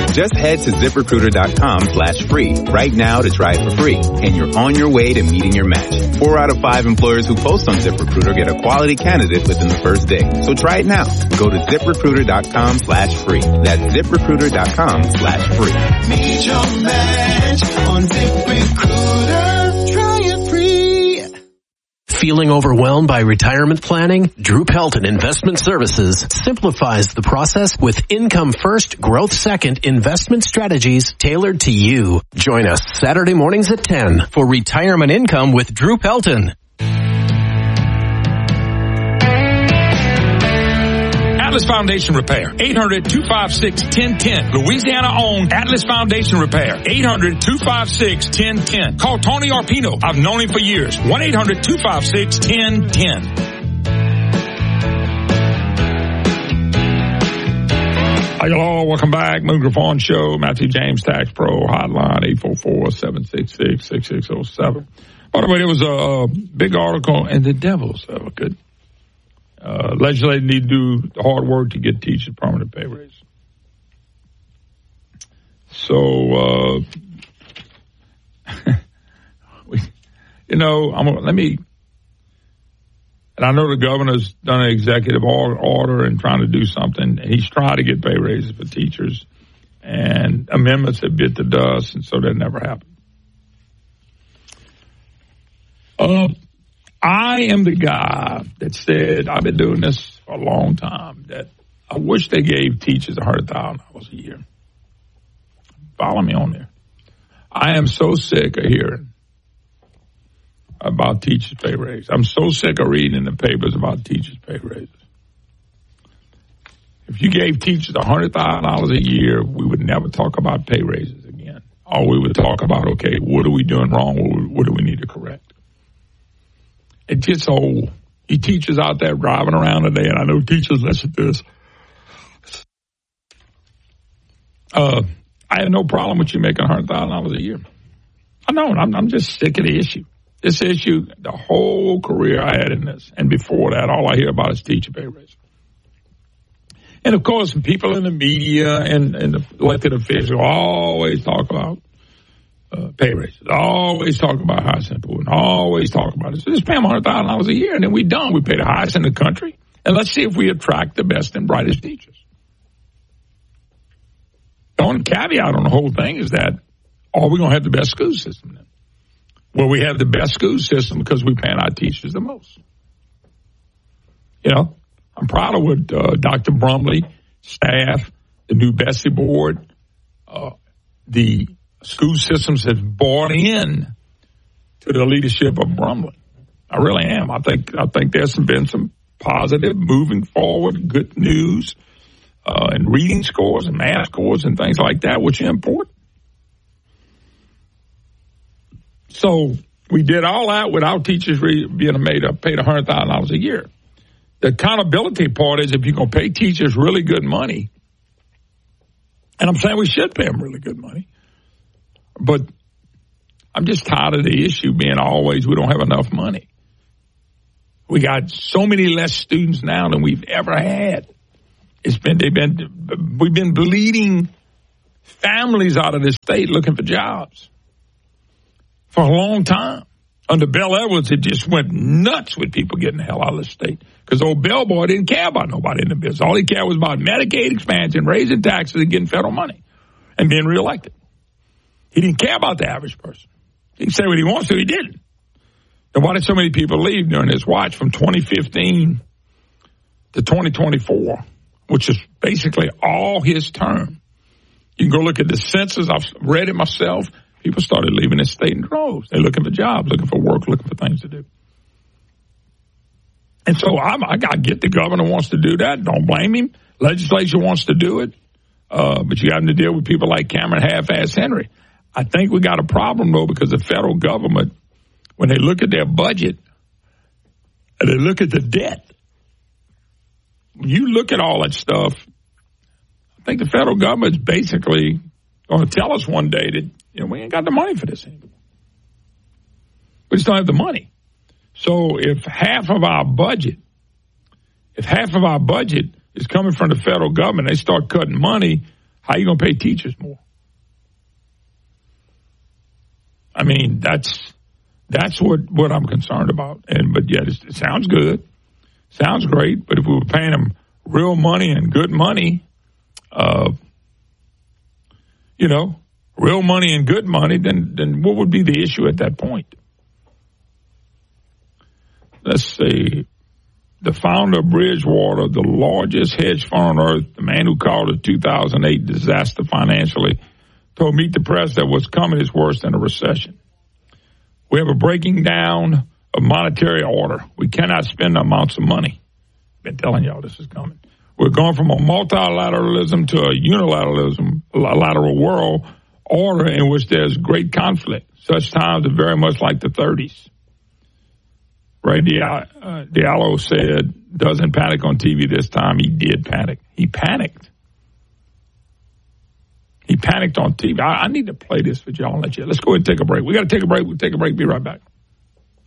Just head to ZipRecruiter.com/free right now to try it for free, and you're on your way to meeting your match. 4 out of 5 employers who post on ZipRecruiter get a quality candidate within the first day. So try it now. Go to ZipRecruiter.com/free. That's ZipRecruiter.com/free. Meet your match on ZipRecruiter. Try it free. Feeling overwhelmed by retirement planning? Drew Pelton Investment Services simplifies the process with income first, growth second investment strategies tailored to you. Join us Saturday mornings at 10 for Retirement Income with Drew Pelton. Atlas Foundation Repair, 800-256-1010. Louisiana-owned Atlas Foundation Repair, 800-256-1010. Call Tony Arpino. I've known him for years. 1-800-256-1010. Hello, welcome back. Moon Griffon Show, Matthew James Tax Pro Hotline, 844-766-6607. By the way, there was a big article in the Devil's Advocate. Legislators need to do the hard work to get teachers permanent pay raise. So, and I know the governor's done an executive order and trying to do something. He's trying to get pay raises for teachers, and amendments have bit the dust, and so that never happened. I am the guy that said, I've been doing this for a long time, that I wish they gave teachers $100,000 a year. Follow me on there. I am so sick of hearing about teachers' pay raises. I'm so sick of reading in the papers about teachers' pay raises. If you gave teachers $100,000 a year, we would never talk about pay raises again. Or we would talk about, okay, what are we doing wrong? What do we need to correct? It gets old. You teachers out there driving around today, and I know teachers listen to this. I have no problem with you making $100,000 a year. I know, I'm just sick of the issue. This issue, the whole career I had in this, and before that, all I hear about is teacher pay raise. And of course, people in the media and the elected officials always talk about pay raises. Always talk about high simple and always talk about it. So just pay them $100,000 a year and then we're done. We pay the highest in the country. And let's see if we attract the best and brightest teachers. The only caveat on the whole thing is that, are we going to have the best school system then? Well, we have the best school system because we're paying our teachers the most. You know, I'm proud of what Dr. Brumley, staff, the new Bessie board, the school systems have bought in to the leadership of Brumley. I really am. I think there's been some positive moving forward, good news, and reading scores and math scores and things like that, which are important. So we did all that without teachers being paid $100,000 a year. The accountability part is if you're going to pay teachers really good money, and I'm saying we should pay them really good money, but I'm just tired of the issue being always we don't have enough money. We got so many less students now than we've ever had. We've been bleeding families out of this state looking for jobs for a long time. Under Bell Edwards, it just went nuts with people getting the hell out of the state because old Bell boy didn't care about nobody in the business. All he cared was about Medicaid expansion, raising taxes, and getting federal money and being reelected. He didn't care about the average person. He can say what he wants to. He didn't. And why did so many people leave during his watch from 2015 to 2024, which is basically all his term? You can go look at the census. I've read it myself. People started leaving the state in droves. They're looking for jobs, looking for work, looking for things to do. And so I get the governor wants to do that. Don't blame him. Legislature wants to do it. But you have to deal with people like Cameron Half-Ass Henry. I think we got a problem, though, because the federal government, when they look at their budget and they look at the debt, when you look at all that stuff, I think the federal government's basically going to tell us one day that, we ain't got the money for this anymore. We just don't have the money. So if half of our budget is coming from the federal government, they start cutting money, How are you going to pay teachers more? I mean, that's what I'm concerned about. But yet it sounds good, sounds great. But if we were paying them real money and good money, real money and good money, then what would be the issue at that point? Let's see. The founder of Bridgewater, the largest hedge fund on earth, the man who called the 2008 disaster financially, told Meet the Press that what's coming is worse than a recession. We have a breaking down of monetary order. We cannot spend amounts of money. Been telling y'all this is coming. We're going from a multilateralism to a unilateral world order in which there's great conflict. Such times are very much like the 30s. Ray Diallo said, doesn't panic on TV this time. He did panic. He panicked. He panicked on TV. I need to play this for y'all and let you. Let's go ahead and take a break. We got to take a break. We'll take a break. Be right back.